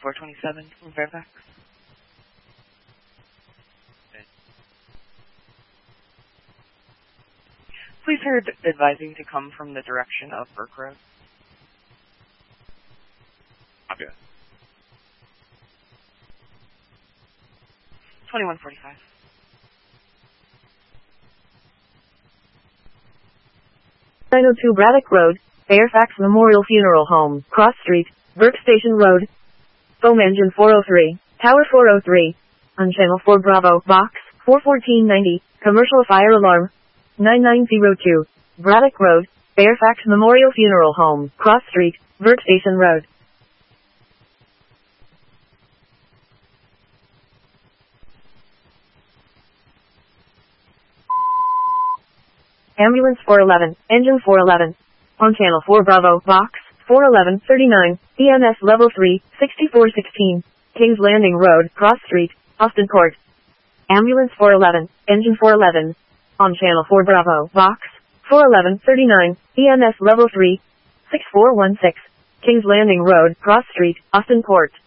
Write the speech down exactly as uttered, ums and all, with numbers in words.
four twenty-seven from Fairfax. Please heard advising to come from the direction of Burke Road. Okay. twenty-one forty-five. nine oh two Braddock Road, Fairfax Memorial Funeral Home, Cross Street, Burke Station Road. Foam engine four oh three, Tower four oh three. On Channel four Bravo, Box, four fourteen ninety, Commercial Fire Alarm. nine nine zero two, Braddock Road, Fairfax Memorial Funeral Home, Cross Street, Burke Station Road. Ambulance four eleven, Engine four eleven. On Channel four Bravo, Box, four eleven thirty-nine, E M S Level three, sixty-four sixteen, Kings Landing Road, Cross Street, Austin Court. Ambulance four eleven, Engine four eleven. On Channel four Bravo, Box, four eleven thirty-nine, E M S Level three, six four one six, Kings Landing Road, Cross Street, Austin Court.